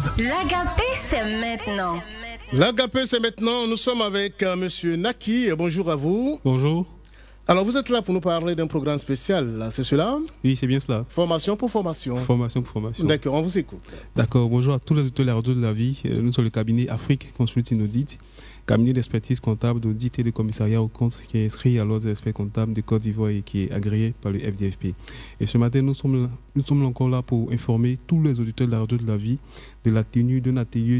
L'Agapé, c'est maintenant. L'Agapé, c'est maintenant. Nous sommes avec Monsieur Naki. Bonjour à vous. Bonjour. Alors, vous êtes là pour nous parler d'un programme spécial, c'est cela? Oui, c'est bien cela. Formation pour formation. Formation pour formation. D'accord, on vous écoute. D'accord, bonjour à tous les auditeurs de la radio de la vie. Nous sommes le cabinet Afrique Consulting Audit, cabinet d'expertise comptable, d'audit et de commissariat aux comptes qui est inscrit à l'ordre des experts comptables de Côte d'Ivoire et qui est agréé par le FDFP. Et ce matin, nous sommes encore là pour informer tous les auditeurs de la radio de la vie de la tenue d'un atelier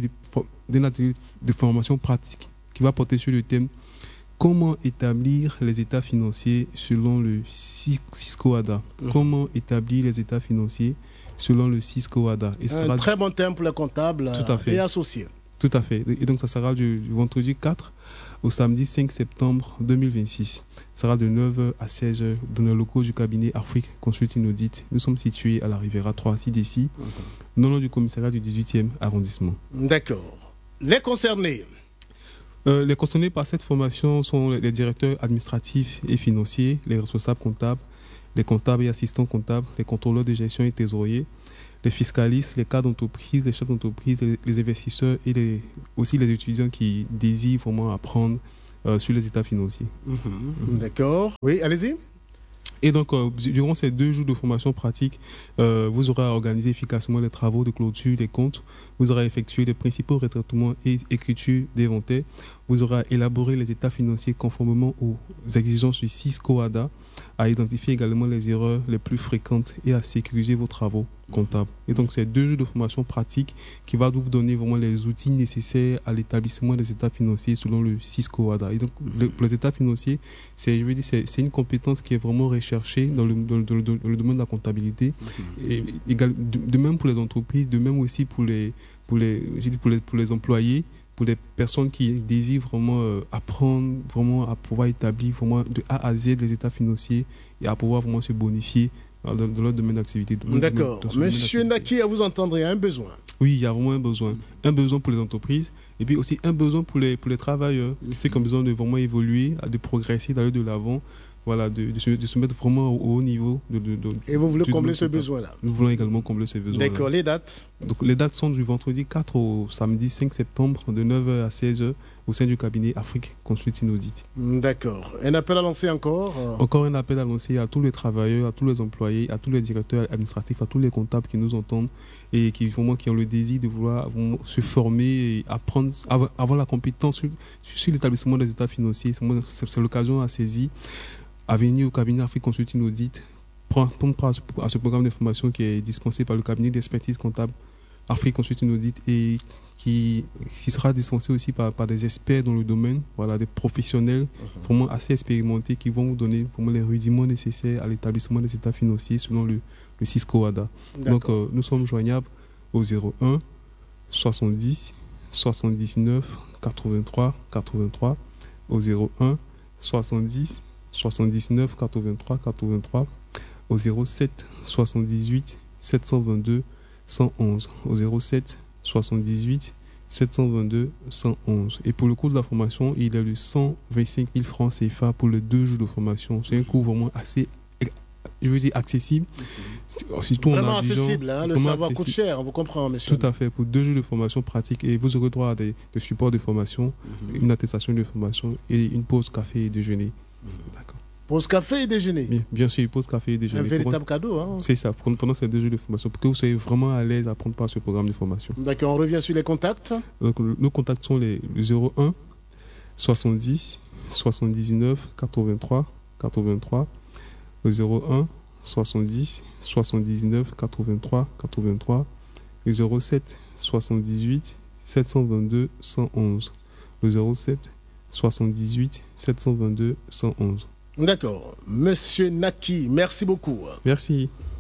de formation pratique qui va porter sur le thème comment établir les états financiers selon le Cisco-ADA. Comment établir les états financiers selon le Cisco-ADA. Un très bon thème pour les comptables et associés. Tout à fait. Et donc, ça sera du vendredi 4 au samedi 5 septembre 2026. Ça sera de 9h à 16h dans le locaux du cabinet Afrique Consulting Audit. Nous sommes situés à la Riviera 3, d'ici, non loin du commissariat du 18e arrondissement. D'accord. Les concernés. Les concernés par cette formation sont les directeurs administratifs et financiers, les responsables comptables, les comptables et assistants comptables, les contrôleurs de gestion et trésoriers, les fiscalistes, les cadres d'entreprise, les chefs d'entreprise, les investisseurs et aussi les étudiants qui désirent vraiment apprendre sur les états financiers. D'accord. Oui, allez-y. Et donc, durant ces 2 jours de formation pratique, vous aurez organisé efficacement les travaux de clôture des comptes, vous aurez effectué les principaux retraitements et écriture d'inventaire, vous aurez élaboré les états financiers conformément aux exigences du Cisco-ADA, à identifier également les erreurs les plus fréquentes et à sécuriser vos travaux comptables. Et donc, c'est 2 jours de formation pratique qui va vous donner vraiment les outils nécessaires à l'établissement des états financiers selon le Cisco-ADA. Et donc, pour les états financiers, c'est une compétence qui est vraiment recherchée dans le domaine de la comptabilité. Et de même pour les entreprises, de même aussi pour les employés, pour les personnes qui désirent vraiment apprendre, vraiment à pouvoir établir vraiment de A à Z les états financiers et à pouvoir vraiment se bonifier dans leur domaine d'activité. D'accord. Monsieur Naki, à vous entendre, il y a un besoin. Oui, il y a vraiment un besoin. Un besoin pour les entreprises et puis aussi un besoin pour les travailleurs. Ceux qui ont besoin de vraiment évoluer, de progresser, d'aller de l'avant. Voilà, de se mettre vraiment au haut niveau. Et vous voulez combler ce besoin-là? Nous voulons également combler ce besoin-là. D'accord, les dates? Donc, les dates sont du vendredi 4 au samedi 5 septembre, de 9h à 16h, au sein du cabinet Afrique Consulting Audit. D'accord. Un appel à lancer encore? Encore un appel à lancer à tous les travailleurs, à tous les employés, à tous les directeurs administratifs, à tous les comptables qui nous entendent et qui ont le désir de vouloir se former et apprendre, avoir la compétence sur l'établissement des états financiers. C'est l'occasion à saisir, à venir au cabinet Afrique Consulting Audit, prendre part à ce programme de formation qui est dispensé par le cabinet d'expertise comptable Afrique Consulting Audit et qui sera dispensé aussi par des experts dans le domaine, voilà, des professionnels vraiment assez expérimentés qui vont vous donner vraiment les rudiments nécessaires à l'établissement des états financiers selon le Cisco-ADA. Donc nous sommes joignables au 01 70 79 83 83, au 01 70 79 83 83, au 07 78 722 111, au 07 78 722 111. Et pour le coût de la formation, il est de 125 000 francs CFA pour les 2 jours de formation. C'est un coût vraiment assez, accessible. Surtout vraiment accessible, hein, le savoir coûte cher, on vous comprend, monsieur. Tout à fait, pour 2 jours de formation pratique et vous aurez droit à des supports de formation, une attestation de formation et une pause café et déjeuner. D'accord. Pause café et déjeuner? Bien sûr, pause café et déjeuner. Un véritable cadeau. Hein. C'est ça, pendant ces 2 jours de formation, pour que vous soyez vraiment à l'aise à prendre part à ce programme de formation. D'accord, on revient sur les contacts. Donc, nos contacts sont les 01 70 79 83 83, le 01 70 79 83 83, le 07 78 722 111, le 07 78 722 111. D'accord. Monsieur Naki, merci beaucoup. Merci.